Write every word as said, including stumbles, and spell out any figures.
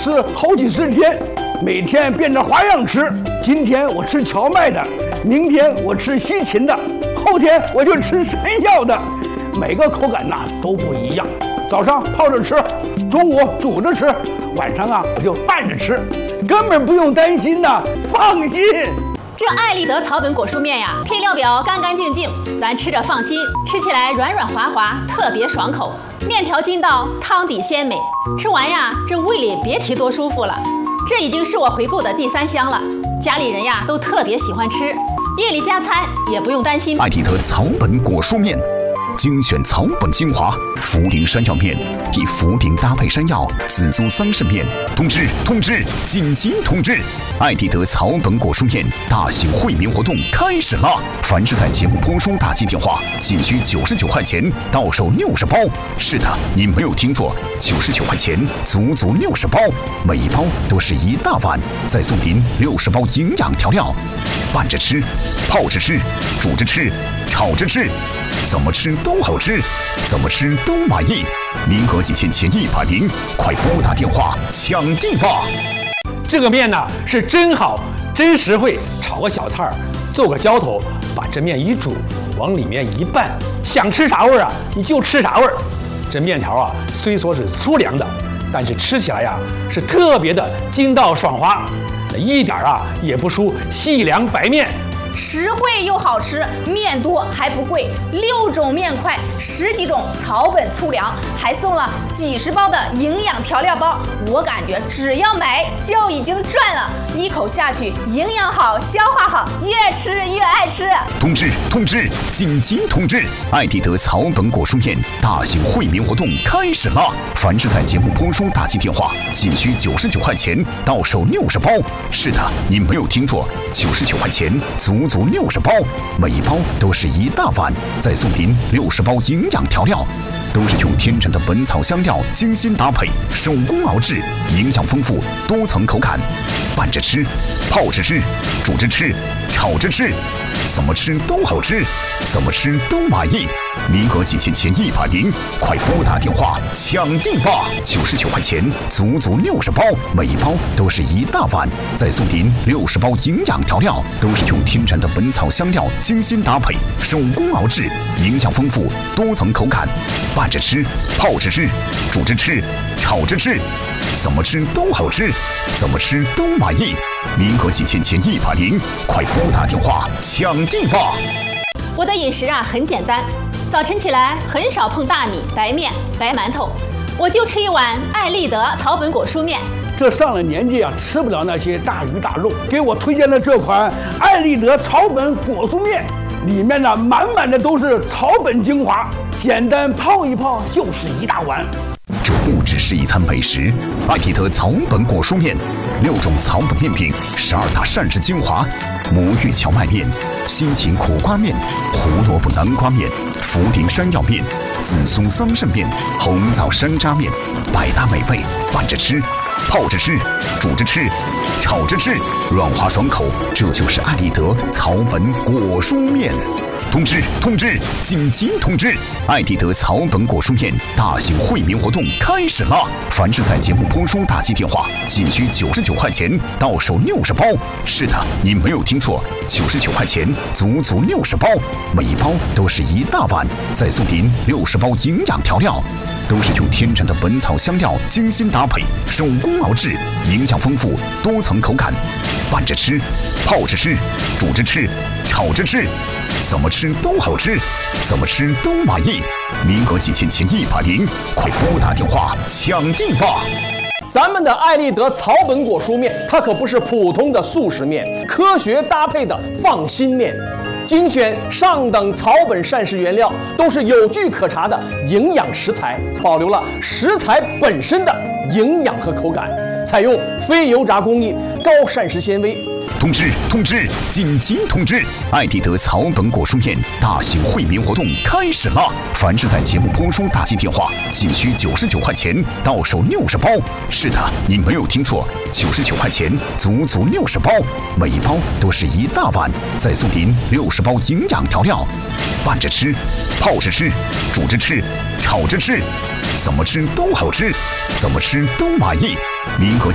吃好几十天，每天变着花样吃。今天我吃荞麦的，明天我吃西芹的，后天我就吃山药的，每个口感呐都不一样。早上泡着吃，中午煮着吃，晚上啊我就拌着吃，根本不用担心呐，放心。 这爱立德草本果蔬面呀，配料表干干净净，咱吃着放心，吃起来软软滑滑，特别爽口。面条筋道，汤底鲜美，吃完呀，这胃里别提多舒服了。这已经是我回购的第三箱了，家里人呀都特别喜欢吃，夜里加餐也不用担心。 爱立德草本果蔬面。精选草本精华，茯苓山药面，以茯苓搭配山药，紫苏桑葚面。通知通知，紧急通知！爱立德草本果蔬面大型惠民活动开始了！凡是在节目播出打进电话，仅需九十九块钱，到手六十包。是的，你没有听错，九十九块钱，足足六十包，每一包都是一大碗，再送您六十包营养调料，拌着吃，泡着吃，煮着吃，炒着吃，怎么吃都好吃，怎么吃都满意。名额仅限前一百名，快拨打电话抢订吧！ 这个面呢是真好，真实惠，炒个小菜儿，做个浇头，把这面一煮，往里面一拌，想吃啥味儿啊你就吃啥味儿。这面条啊虽说是粗粮的，但是吃起来呀是特别的筋道爽滑，一点啊也不输细粮白面。 实惠又好吃，面多还不贵，六种面块，十几种草本粗粮，还送了几十包的营养调料包。我感觉只要买就已经赚了，一口下去，营养好，消化好，越吃越爱吃。 通知通知，紧急通知！爱立德草本果蔬面大型惠民活动开始了！凡是在节目播出打进电话，仅需九十九块钱，到手六十包。是的，你没有听错，九十九块钱，足足六十包，每一包都是一大碗，再送您六十包营养调料，都是用天然的本草香料精心搭配，手工熬制，营养丰富，多层口感，拌着吃，泡着吃，煮着吃，炒着吃，怎么吃都好吃，怎么吃都满意。名额仅限前一百名，快拨打电话抢订吧！九十九块钱，足足六十包，每一包都是一大碗，再送您六十包营养调料，都是用天然的本草香料精心搭配，手工熬制，营养丰富，多层口感，拌着吃，泡着吃，煮着吃，炒着吃，怎么吃都好吃，怎么吃都满意。名额仅限前一百名，快拨打电话抢订吧！ 我的饮食啊很简单，早晨起来很少碰大米、白面、白馒头，我就吃一碗爱立德草本果蔬面。 这上了年纪啊，吃不了那些大鱼大肉，给我推荐的这款爱立德草本果蔬面，里面呢满满的都是草本精华，简单泡一泡就是一大碗。 这不只是一餐美食，爱立德草本果蔬面，六种草本面品，十二大膳食精华，魔芋荞麦面、西芹苦瓜面、胡萝卜南瓜面、茯苓山药面、紫苏桑葚面、红枣山楂面，百搭美味，拌着吃，泡着吃，煮着吃，炒着吃，软滑爽口，这就是爱立德草本果蔬面。通知通知，紧急通知！爱立德草本果蔬面大型惠民活动开始了！凡是在节目播出打进电话，仅需九十九块钱，到手六十包。是的，你没有听错，九十九块钱，足足六十包，每一包都是一大碗，再送您六十包营养调料，都是用天然的本草香料精心搭配，手工熬制，营养丰富，多层口感，拌着吃，泡着吃，煮着吃，炒着吃，怎么吃都好吃，怎么吃都满意。名额仅限前一百名，快拨打电话抢订吧！ 咱们的爱立德草本果蔬面，它可不是普通的速食面，科学搭配的放心面，精选上等草本膳食原料，都是有据可查的营养食材，保留了食材本身的营养和口感，采用非油炸工艺，高膳食纤维。 通知通知，紧急通知！爱立德草本果蔬面大型惠民活动开始了！凡是在节目播出打进电话，仅需九十九块钱，到手六十包。是的，你没有听错，九十九块钱，足足六十包，每一包都是一大碗，再送您六十包营养调料，拌着吃，泡着吃，煮着吃，炒着吃，怎么吃都好吃，怎么吃都满意。名额